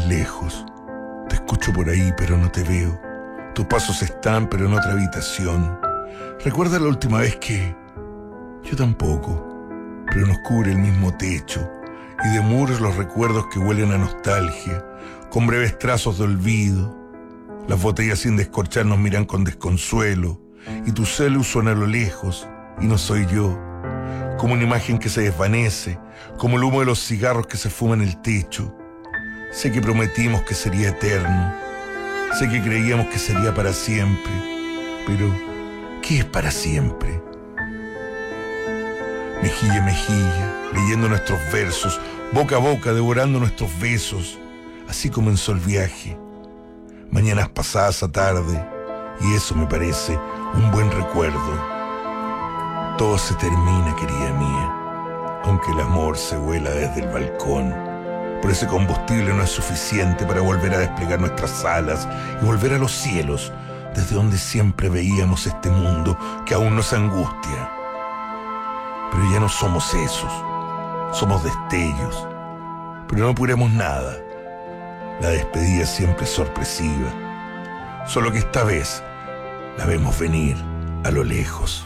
lejos. Te escucho por ahí, pero no te veo. Tus pasos están, pero en otra habitación. ¿Recuerdas la última vez que...? Yo tampoco, pero nos cubre el mismo techo, y de muros los recuerdos que huelen a nostalgia, con breves trazos de olvido. Las botellas sin descorchar nos miran con desconsuelo, y tu celu suena a lo lejos, y no soy yo. Como una imagen que se desvanece, como el humo de los cigarros que se fuma en el techo. Sé que prometimos que sería eterno, sé que creíamos que sería para siempre, pero ¿qué es para siempre? Mejilla a mejilla, leyendo nuestros versos, boca a boca, devorando nuestros besos. Así comenzó el viaje. Mañanas pasadas a tarde, y eso me parece un buen recuerdo. Todo se termina, querida mía, aunque el amor se vuela desde el balcón. Pero ese combustible no es suficiente para volver a desplegar nuestras alas y volver a los cielos, desde donde siempre veíamos este mundo que aún nos angustia. Pero ya no somos esos, somos destellos. Pero no apuremos nada. La despedida siempre es sorpresiva. Solo que esta vez la vemos venir a lo lejos.